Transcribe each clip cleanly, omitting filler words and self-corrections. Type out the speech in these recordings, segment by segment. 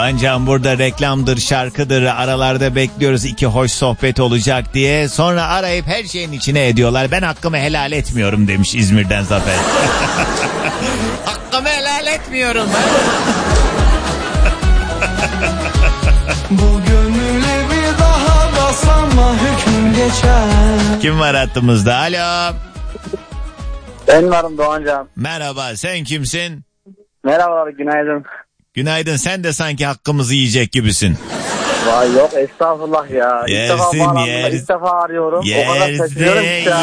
Doğancan burada reklamdır, şarkıdır, aralarda bekliyoruz 2 hoş sohbet olacak diye. Sonra arayıp her şeyin içine ediyorlar. Ben hakkımı helal etmiyorum demiş İzmir'den Zafer. Hakkımı helal etmiyorum ben. Bu gönüle bir daha basama hüküm geçer. Kim var hattımızda? Alo. Ben varım Doğancan. Merhaba, sen kimsin? Merhabalar, günaydın. Günaydın, sen de sanki hakkımızı yiyecek gibisin. Vay yok estağfurullah ya. Yersin, İlk defa bağlandım. İlk defa arıyorum. O kadar şaşırıyorum ki ya.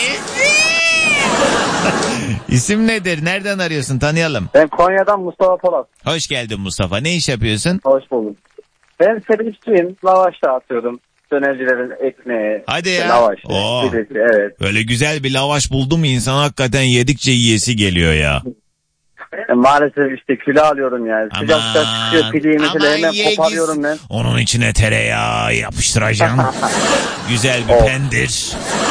İsim nedir? Nereden arıyorsun? Tanıyalım. Ben Konya'dan Mustafa Polat. Hoş geldin Mustafa. Ne iş yapıyorsun? Hoş buldum. Ben servisçiyim. Lavaş dağıtıyorum. Dönercilerin ekmeği. Hadi ya. Lavaş. Oo. Pidesi, evet. Böyle güzel bir lavaş buldu mu insan hakikaten yedikçe yiyesi geliyor ya. Maalesef işte kilo alıyorum yani. Sıcak sıcak çıkıyor pideyi mesela hemen koparıyorum ben. Onun içine tereyağı yapıştıracaksın. Güzel bir pendir.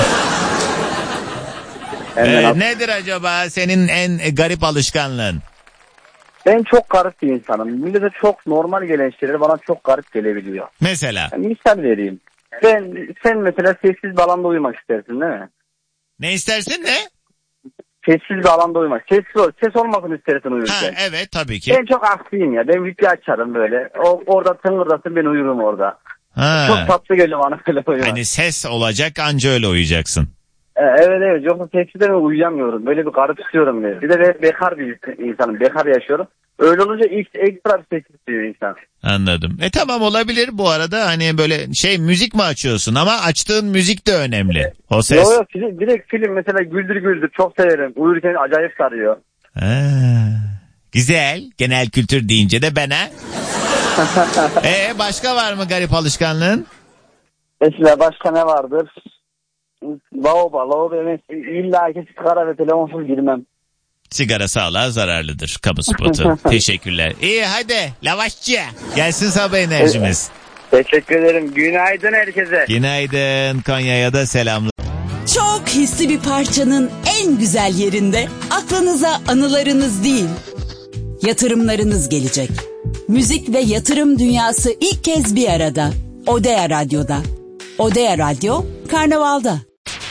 Nedir acaba senin en garip alışkanlığın? Ben çok garip bir insanım. Millete çok normal gelen şeyler bana çok garip gelebiliyor. Mesela? Yani misal vereyim. Sen mesela sessiz bir alanda uyumak istersin değil mi? Ne istersin ne? Sessiz bir alanda uyumak. Ses olmasını istersin uyurken. Ha, evet tabii ki. Ben çok aksiyim ya. Ben video açarım böyle. Orada tıngırdasın ben uyurum orada. Ha. Çok tatlı geliyor bana böyle uyumak. Hani ses olacak anca öyle uyuyacaksın. Evet. Yoksa sessizde uyuyamıyorum. Böyle bir garip istiyorum ben. Bir de ben bekar bir insanım. Bekar yaşıyorum. Öyle olunca ekstra bir ses istiyor insan. Anladım. Tamam olabilir bu arada hani böyle müzik mi açıyorsun ama açtığın müzik de önemli. O ses. Yok direkt film mesela Güldür çok severim. Uyurken acayip sarıyor. Güzel. Genel kültür deyince de ben ha. Başka var mı garip alışkanlığın? Mesela başka ne vardır? Lavabo illa ki sigara ve telefonsuz girmem. Sigara sağlığa zararlıdır. Kamu spotu. Teşekkürler. İyi hadi lavaşçı. Gelsin sabah enerjimiz. Teşekkür ederim. Günaydın herkese. Günaydın. Konya'ya da selamlar. Çok hisli bir parçanın en güzel yerinde aklınıza anılarınız değil, yatırımlarınız gelecek. Müzik ve yatırım dünyası ilk kez bir arada. Odea Radyo'da. Odea Radyo, Karnaval'da.